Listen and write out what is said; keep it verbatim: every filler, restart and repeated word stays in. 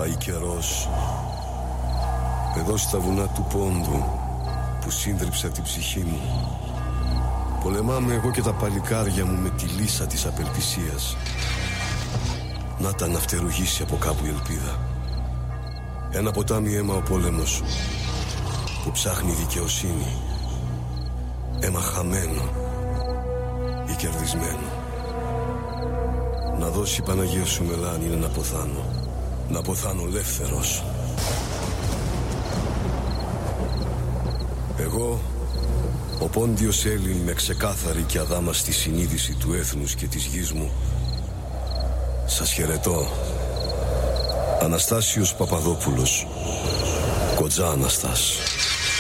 πάει καιρός. Εδώ στα βουνά του πόντου που σύντριψε την ψυχή μου, πολεμάμε εγώ και τα παλικάρια μου με τη λύσα της απελπισίας. Να τα να φτερουγήσει από κάπου η ελπίδα. Ένα ποτάμι αίμα ο πόλεμος που ψάχνει δικαιοσύνη. Αίμα χαμένο ή κερδισμένο. Να δώσει η Παναγία σου μελάνη είναι να ποθάνω. Να ποθάνω ελεύθερος. Εγώ, ο Πόντιος Έλλην, με ξεκάθαρη και αδάμαστη συνείδηση του έθνους και της γης μου, σας χαιρετώ. Αναστάσιος Παπαδόπουλος, Κοντζά Αναστάς.